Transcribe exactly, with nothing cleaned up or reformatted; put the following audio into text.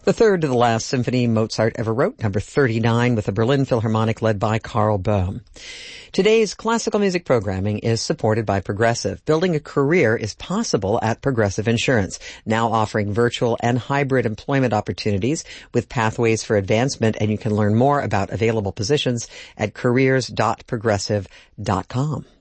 The third to the last symphony Mozart ever wrote, number thirty-nine, with the Berlin Philharmonic led by Karl Böhm. Today's classical music programming is supported by Progressive. Building a career is possible at Progressive Insurance, now offering virtual and hybrid employment opportunities with pathways for advancement, and you can learn more about available positions at careers dot progressive dot com.